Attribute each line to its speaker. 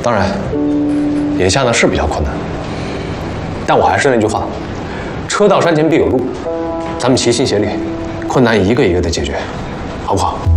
Speaker 1: 当然，眼下呢是比较困难，但我还是那句话，车到山前必有路，咱们齐心协力，困难一个一个的解决，好不好？